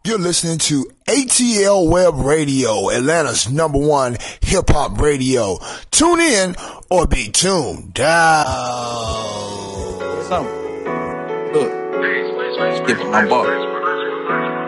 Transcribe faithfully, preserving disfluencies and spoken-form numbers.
You're listening to A T L Web Radio, Atlanta's number one hip-hop radio. Tune in or be tuned down. Something. Look, skip my bar.